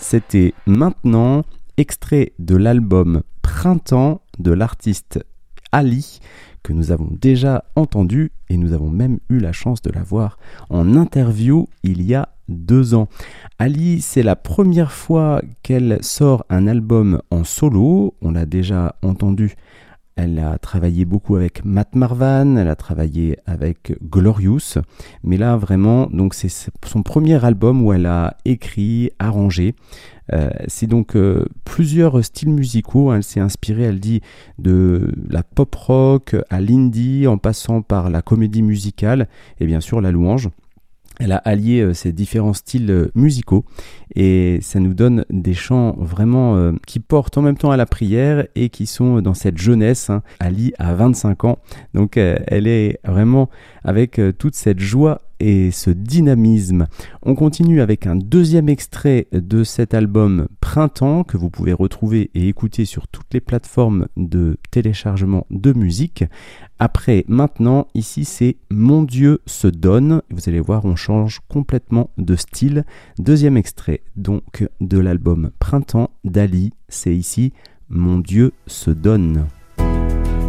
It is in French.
c'était Maintenant, extrait de l'album Printemps de l'artiste Ali, que nous avons déjà entendu et nous avons même eu la chance de la voir en interview il y a 2 ans. Ali, c'est la première fois qu'elle sort un album en solo, on l'a déjà entendu. Elle a travaillé beaucoup avec Matt Marvan, elle a travaillé avec Glorious, mais là vraiment, donc c'est son premier album où elle a écrit, arrangé. C'est donc plusieurs styles musicaux. Elle s'est inspirée, elle dit, de la pop rock à l'indie, en passant par la comédie musicale et bien sûr la louange. Elle a allié ces différents styles musicaux et ça nous donne des chants vraiment qui portent en même temps à la prière et qui sont dans cette jeunesse. Ali a 25 ans, donc elle est vraiment avec toute cette joie et ce dynamisme. On continue avec un deuxième extrait de cet album Printemps que vous pouvez retrouver et écouter sur toutes les plateformes de téléchargement de musique. Après, maintenant, ici c'est Mon Dieu se donne. Vous allez voir, on change complètement de style. Deuxième extrait donc de l'album Printemps d'Ali, c'est ici Mon Dieu se donne.